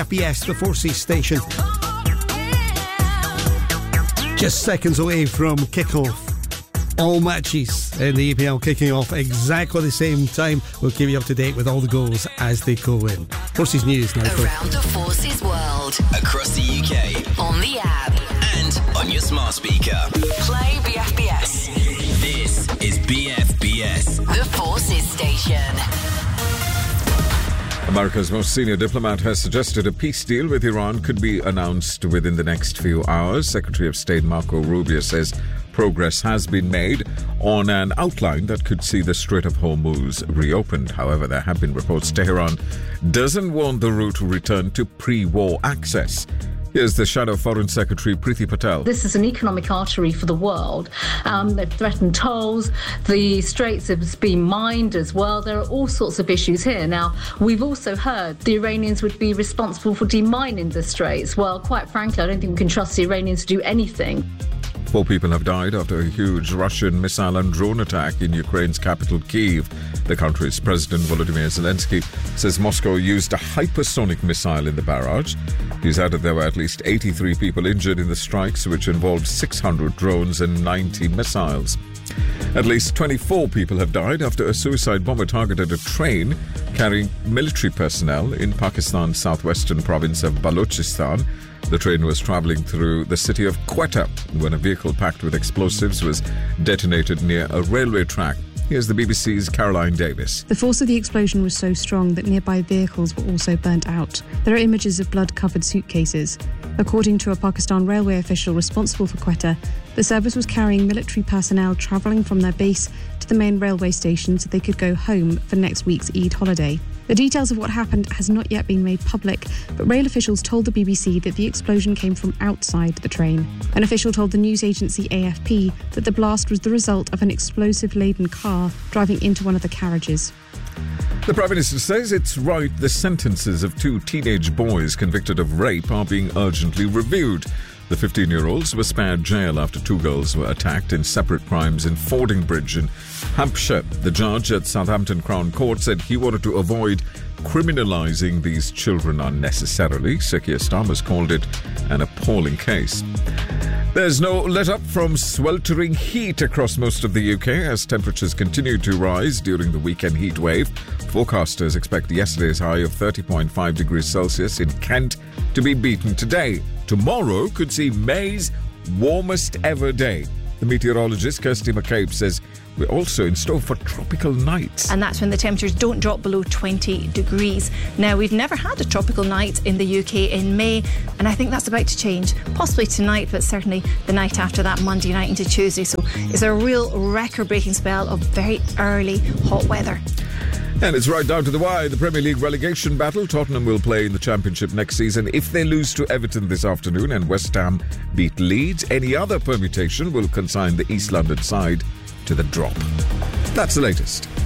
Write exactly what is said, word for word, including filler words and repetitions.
F B S, the four C station. Just seconds away from kick-off. All matches in the E P L kicking off exactly the same time. We'll keep you up to date with all the goals as they go in. Forces News now. Around the Forces world. Across the U K. On the app. And on your smart speaker. Play B F B S. This is B F B S. The Forces station. America's most senior diplomat has suggested a peace deal with Iran could be announced within the next few hours. Secretary of State Marco Rubio says progress has been made on an outline that could see the Strait of Hormuz reopened. However, there have been reports Tehran doesn't want the route to return to pre-war access. Here's the Shadow Foreign Secretary Priti Patel. This is an economic artery for the world. Um, they've threatened tolls. The straits have been mined as well. There are all sorts of issues here. Now, we've also heard the Iranians would be responsible for demining the straits. Well, quite frankly, I don't think we can trust the Iranians to do anything. Four people have died after a huge Russian missile and drone attack in Ukraine's capital, Kyiv. The country's President Volodymyr Zelensky says Moscow used a hypersonic missile in the barrage. He's added there were at least eighty-three people injured in the strikes, which involved six hundred drones and ninety missiles. At least twenty-four people have died after a suicide bomber targeted a train carrying military personnel in Pakistan's southwestern province of Balochistan. The train was travelling through the city of Quetta when a vehicle packed with explosives was detonated near a railway track. Here's the B B C's Caroline Davis. The force of the explosion was so strong that nearby vehicles were also burnt out. There are images of blood-covered suitcases. According to a Pakistan railway official responsible for Quetta, the service was carrying military personnel travelling from their base to the main railway station so they could go home for next week's Eid holiday. The details of what happened has not yet been made public, but rail officials told the B B C that the explosion came from outside the train. An official told the news agency A F P that the blast was the result of an explosive-laden car driving into one of the carriages. The Prime Minister says it's right the sentences of two teenage boys convicted of rape are being urgently reviewed. The fifteen-year-olds were spared jail after two girls were attacked in separate crimes in Fordingbridge in Hampshire. The judge at Southampton Crown Court said he wanted to avoid criminalising these children unnecessarily. Sir Keir Starmer's called it an appalling case. There's no let-up from sweltering heat across most of the U K as temperatures continue to rise during the weekend heat wave. Forecasters expect yesterday's high of thirty point five degrees Celsius in Kent to be beaten today. Tomorrow could see May's warmest ever day. The meteorologist Kirsty McCabe says we're also in store for tropical nights. And that's when the temperatures don't drop below twenty degrees. Now, we've never had a tropical night in the U K in May, and I think that's about to change. Possibly tonight, but certainly the night after that, Monday night into Tuesday. So it's a real record-breaking spell of very early hot weather. And it's right down to the wire. The Premier League relegation battle. Tottenham will play in the Championship next season if they lose to Everton this afternoon and West Ham beat Leeds. Any other permutation will consign the East London side to the drop. That's the latest.